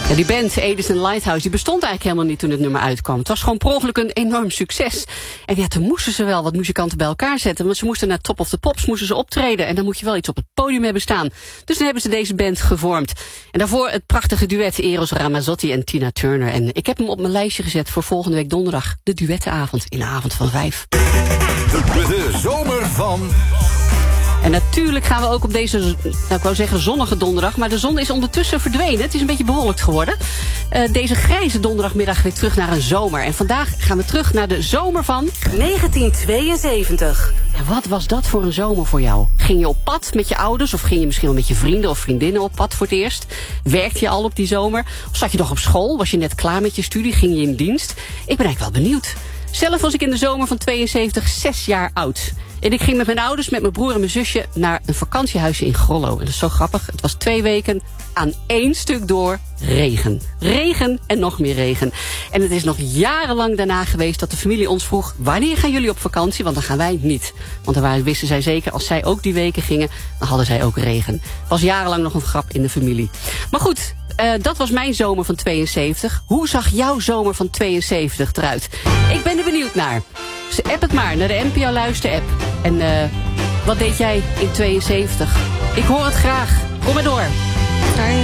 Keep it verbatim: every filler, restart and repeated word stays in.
Ja, die band Edison Lighthouse die bestond eigenlijk helemaal niet toen het nummer uitkwam. Het was gewoon per ongeluk een enorm succes. En ja, toen moesten ze wel wat muzikanten bij elkaar zetten. Want ze moesten naar Top of the Pops moesten ze optreden. En dan moet je wel iets op het podium hebben staan. Dus dan hebben ze deze band gevormd. En daarvoor het prachtige duet Eros Ramazzotti en Tina Turner. En ik heb hem op mijn lijstje gezet voor volgende week donderdag. De duettenavond in de avond van vijf. De, de zomer van... En natuurlijk gaan we ook op deze, nou ik wou zeggen zonnige donderdag, maar de zon is ondertussen verdwenen. Het is een beetje bewolkt geworden. Uh, deze grijze donderdagmiddag weer terug naar een zomer. En vandaag gaan we terug naar de zomer van negentien tweeënzeventig. Ja, wat was dat voor een zomer voor jou? Ging je op pad met je ouders of ging je misschien wel met je vrienden of vriendinnen op pad voor het eerst? Werkte je al op die zomer? Of zat je nog op school? Was je net klaar met je studie? Ging je in dienst? Ik ben eigenlijk wel benieuwd. Zelf was ik in de zomer van tweeënzeventig zes jaar oud. En ik ging met mijn ouders, met mijn broer en mijn zusje naar een vakantiehuisje in Grollo. En dat is zo grappig. Het was twee weken aan één stuk door regen. Regen en nog meer regen. En het is nog jarenlang daarna geweest dat de familie ons vroeg... wanneer gaan jullie op vakantie? Want dan gaan wij niet. Want dan wisten zij zeker, als zij ook die weken gingen... dan hadden zij ook regen. Het was jarenlang nog een grap in de familie. Maar goed, uh, dat was mijn zomer van tweeënzeventig. Hoe zag jouw zomer van tweeënzeventig eruit? Ik ben er benieuwd naar. Dus app het maar naar de N P O Luister-app. En uh, wat deed jij in tweeënzeventig? Ik hoor het graag. Kom maar door. Hi.